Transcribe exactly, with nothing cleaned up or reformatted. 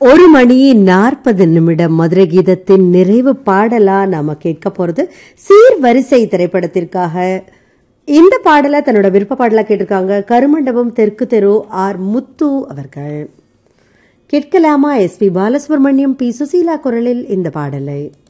ஒரு மணி நாற்பது நிமிடம் மதுரை கீதத்தின் நிறைவு பாடலா நாம கேட்க போறது சீர்வரிசை திரைப்படத்திற்காக. இந்த பாடலை தன்னோட விருப்ப பாடலா கேட்டிருக்காங்க கருமண்டபம் தெற்கு தெரு ஆர் முத்து அவர்கள். கேட்கலாமா? S B Balasubramaniam, B Susheela குரலில் இந்த பாடலை.